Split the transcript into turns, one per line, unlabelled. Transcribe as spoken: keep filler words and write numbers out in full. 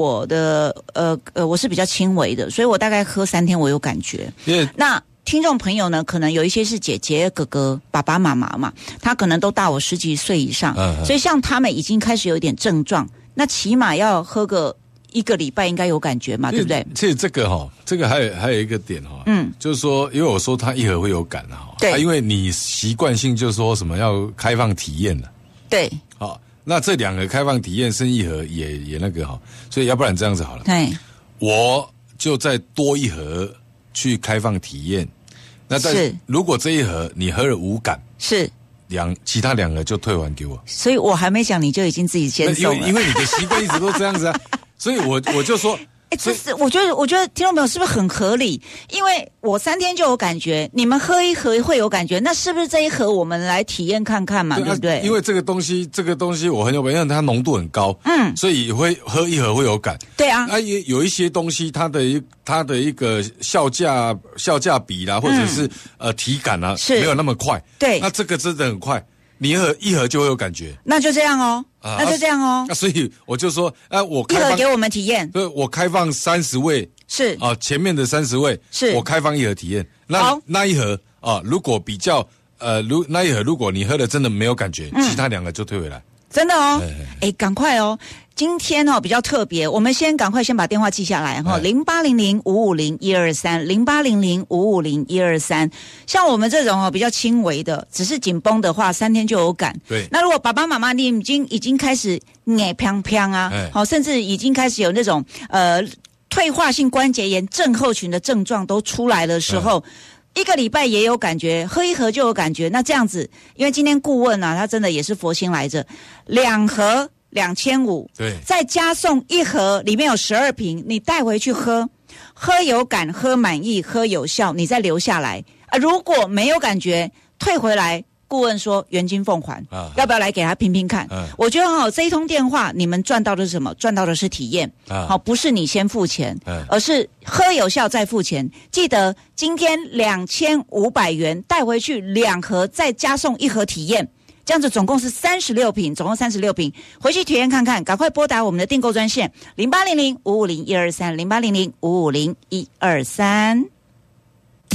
我的呃呃我是比较轻微的，所以我大概喝三天我有感觉。那听众朋友呢，可能有一些是姐姐、哥哥、爸爸妈妈嘛，他可能都大我十几岁以上，嗯、所以像他们已经开始有一点症状，那起码要喝个一个礼拜应该有感觉嘛，对不对？
其实这个哈、哦，这个还有还有一个点哈、哦，嗯，就是说，因为我说他一盒会有感哈、哦，对、啊，因为你习惯性就说什么要开放体验了，
对，
好、哦，那这两个开放体验生一盒也也那个哈、哦，所以要不然这样子好了，
对，
我就再多一盒去开放体验。那但如果这一盒你喝了无感，是两其他两个就退还给我。
所以我还没讲你就已经自己先送了，
因为因为你的习惯一直都这样子啊，所以我我就说。
哎，这是我觉得，我觉得听众朋友是不是很合理？因为我三天就有感觉，你们喝一盒会有感觉，那是不是这一盒我们来体验看看嘛？ 对, 对不对？
因为这个东西，这个东西我很有感，因为它浓度很高，嗯，所以会喝一盒会有感。
对啊，
啊也有一些东西，它的一它的一个效价效价比啦，或者是、嗯、呃体感啊，没有那么快。对，那这个真的很快。你一盒一盒就会有感觉，
那就这样哦，啊、那就这样哦。
那、啊、所以我就说，啊，我开放
一盒给我们体验，
对，我开放三十位，是啊，前面的三十位是我开放一盒体验。那那一盒啊，如果比较呃，如那一盒如果你喝了真的没有感觉，嗯、其他两个就退回来。
真的哦，哎，赶快哦！今天哦比较特别，我们先赶快先把电话记下来哈，零八零零五五零一二三，零八零零五五零一二三。像我们这种哦比较轻微的，只是紧绷的话，三天就有感。对。那如果爸爸妈妈你已经已经开始眼飘飘啊，好，甚至已经开始有那种呃退化性关节炎症候群的症状都出来的时候。一个礼拜也有感觉，喝一盒就有感觉。那这样子，因为今天顾问啊，他真的也是佛心来着，两盒两千五，对，再加送一盒，里面有十二瓶，你带回去喝，喝有感，喝满意，喝有效，你再留下来啊。如果没有感觉，退回来。顾问说原金奉还、啊、要不要来给他拼拼看、啊、我觉得哈、哦、这一通电话你们赚到的是什么？赚到的是体验、啊、好，不是你先付钱、啊、而是喝有效再付钱。记得今天两千五百元带回去两盒，再加送一盒体验，这样子总共是三十六瓶，总共三十六瓶，回去体验看看，赶快拨打我们的订购专线零八零零五五零一二三零八零零五五零一二三。